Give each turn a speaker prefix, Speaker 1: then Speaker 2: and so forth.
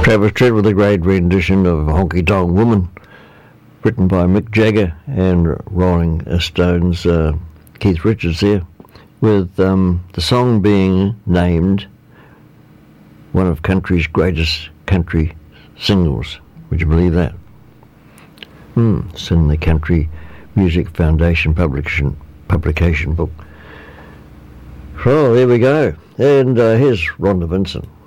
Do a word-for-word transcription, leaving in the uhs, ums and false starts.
Speaker 1: Travis Tritt with a great rendition of Honky Tonk Woman, written by Mick Jagger and Rolling Stones' uh, Keith Richards here, with um, the song being named one of country's greatest country singles. Would you believe that? Hmm, it's in the Country Music Foundation publication, publication book. Oh, there we go. And uh, here's Rhonda Vincent.